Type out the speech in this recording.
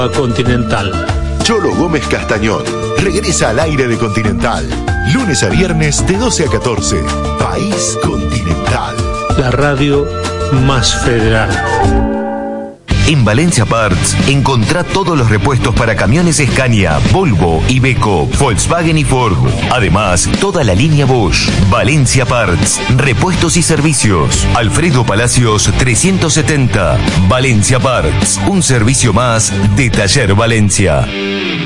Continental. Cholo Gómez Castañón regresa al aire de Continental. Lunes a viernes de 12 a 14. País Continental. La radio más federal. En Valencia Parts, encontrá todos los repuestos para camiones Scania, Volvo, Iveco, Volkswagen y Ford. Además, toda la línea Bosch. Valencia Parts, repuestos y servicios. Alfredo Palacios 370. Valencia Parts, un servicio más de Taller Valencia.